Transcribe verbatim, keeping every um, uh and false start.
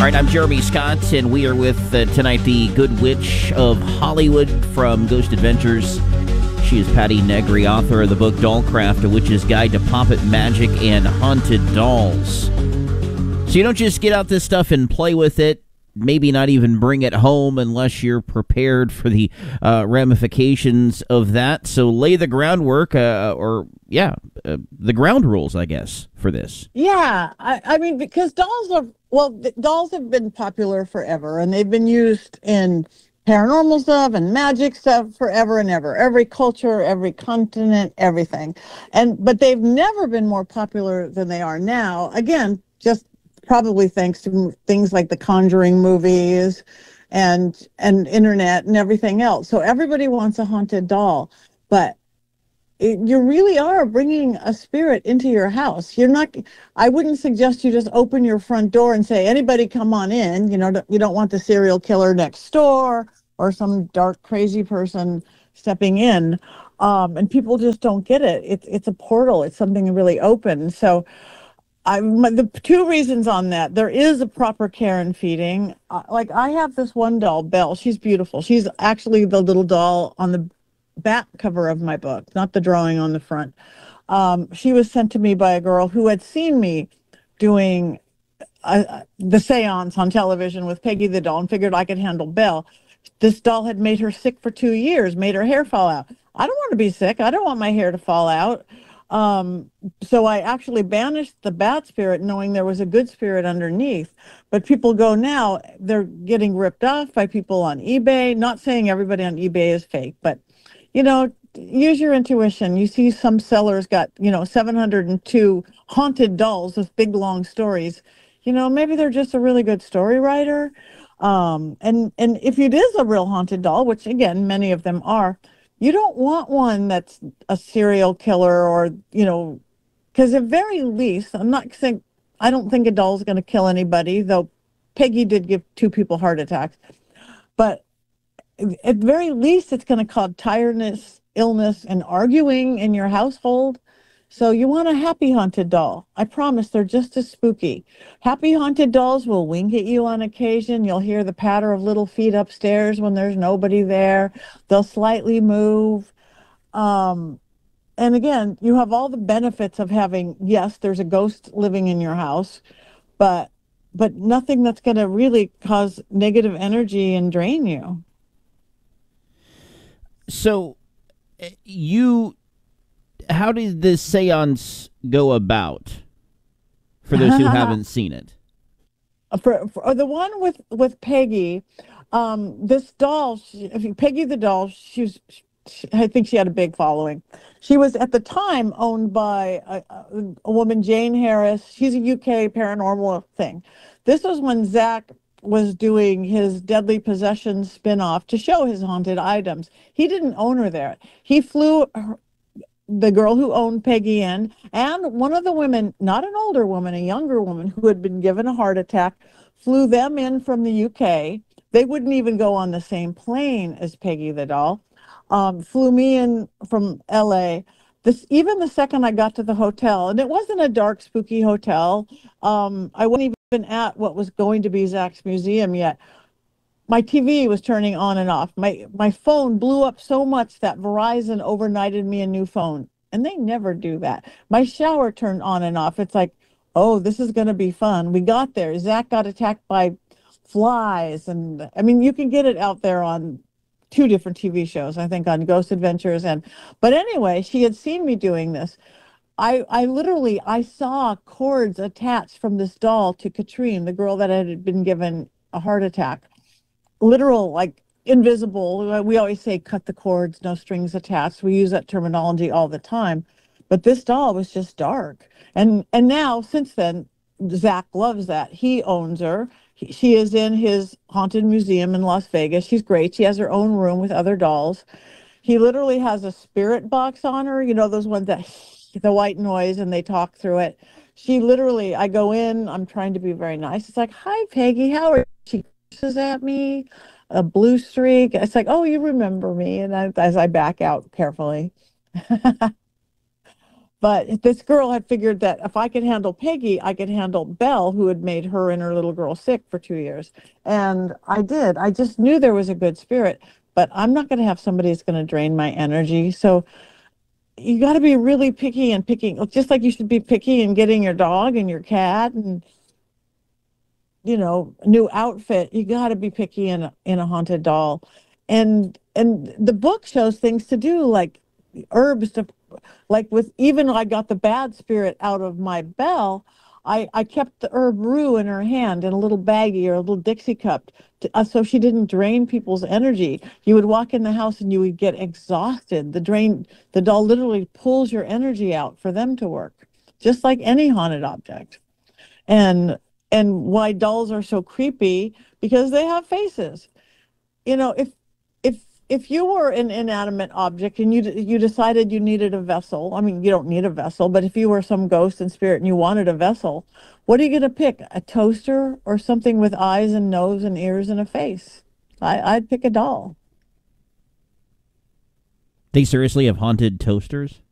right, I'm Jeremy Scott, and we are with uh, tonight the Good Witch of Hollywood from Ghost Adventures. She is Patti Negri, author of the book Dollcraft, A Witch's Guide to Puppet Magic and Haunted Dolls. So you don't just get out this stuff and play with it, maybe not even bring it home unless you're prepared for the uh, ramifications of that. So lay the groundwork, uh, or, yeah, uh, the ground rules, I guess, for this. Yeah, I, I mean, because dolls are, well, the, dolls have been popular forever, and they've been used in paranormal stuff and magic stuff forever and ever. Every culture, every continent, everything. And but they've never been more popular than they are now. Again, just probably thanks to things like the Conjuring movies and and internet and everything else. So everybody wants a haunted doll, but it, you really are bringing a spirit into your house. You're not, I wouldn't suggest you just open your front door and say, anybody come on in. You know, you don't want the serial killer next door or some dark, crazy person stepping in. Um, and people just don't get it. It's, it's a portal. It's something really open. So I, the two reasons on that, there is a proper care and feeding. Uh, like I have this one doll, Belle. She's beautiful. She's actually the little doll on the back cover of my book, not the drawing on the front. Um, she was sent to me by a girl who had seen me doing uh, the seance on television with Peggy the doll and figured I could handle Belle. This doll had made her sick for two years, made her hair fall out. I don't want to be sick. I don't want my hair to fall out. Um, so I actually banished the bad spirit, knowing there was a good spirit underneath. But people go now, they're getting ripped off by people on eBay. Not saying everybody on eBay is fake, but, you know, use your intuition. You see some sellers got, you know, seven hundred two haunted dolls with big, long stories. You know, maybe they're just a really good story writer. Um, and, and if it is a real haunted doll, which, again, many of them are, you don't want one that's a serial killer or, you know, because at very least, I'm not saying, I don't think a doll is going to kill anybody, though Peggy did give two people heart attacks. But at very least, it's going to cause tiredness, illness, and arguing in your household. So you want a happy haunted doll. I promise they're just as spooky. Happy haunted dolls will wink at you on occasion. You'll hear the patter of little feet upstairs when there's nobody there. They'll slightly move. Um, and again, you have all the benefits of having, yes, there's a ghost living in your house, but but nothing that's going to really cause negative energy and drain you. So you... how did this seance go about for those who haven't seen it? For, for the one with, with Peggy, um, this doll, she, if you, Peggy the doll, she was, she, I think she had a big following. She was at the time owned by a, a woman, Jane Harris. She's a U K paranormal thing. This was when Zach was doing his Deadly Possession spinoff to show his haunted items. He didn't own her there. He flew her, the girl who owned Peggy in, and one of the women, not an older woman, a younger woman who had been given a heart attack, flew them in from the U K. They wouldn't even go on the same plane as Peggy the doll. Um, flew me in from L A. This, even the second I got to the hotel, and it wasn't a dark, spooky hotel. Um, I wasn't even at what was going to be Zach's museum yet. My T V was turning on and off. My my phone blew up so much that Verizon overnighted me a new phone. And they never do that. My shower turned on and off. It's like, oh, this is going to be fun. We got there. Zach got attacked by flies. And I mean, you can get it out there on two different T V shows, I think, on Ghost Adventures. And but anyway, she had seen me doing this. I, I literally, I saw cords attached from this doll to Katrine, the girl that had been given a heart attack. Literal, like invisible. We always say cut the cords, no strings attached. We use that terminology all the time. But this doll was just dark. And and now, since then, Zach loves that. He owns her. He, she is in his haunted museum in Las Vegas. She's great. She has her own room with other dolls. He literally has a spirit box on her, you know, those ones that the white noise and they talk through it. She literally, I go in, I'm trying to be very nice. It's like, hi, Peggy, how are you? She curses at me, a blue streak. It's like, oh, you remember me. And I, as I back out carefully. But this girl had figured that if I could handle Peggy, I could handle Belle, who had made her and her little girl sick for two years. And I did. I just knew there was a good spirit, but I'm not going to have somebody that's going to drain my energy. So you got to be really picky and picking, just like you should be picky and getting your dog and your cat and, you know, new outfit. You got to be picky in a, in a haunted doll. And and the book shows things to do, like herbs to, like with, even I got the bad spirit out of my Belle. I, I kept the herb rue in her hand in a little baggie or a little Dixie cup to, uh, so she didn't drain people's energy. You would walk in the house and you would get exhausted. The drain, the doll literally pulls your energy out for them to work, just like any haunted object. And and why dolls are so creepy, because they have faces. You know, if if if you were an inanimate object and you you decided you needed a vessel, I mean, you don't need a vessel, but if you were some ghost and spirit and you wanted a vessel, what are you going to pick? A toaster or something with eyes and nose and ears and a face? I, I'd pick a doll. They seriously have haunted toasters?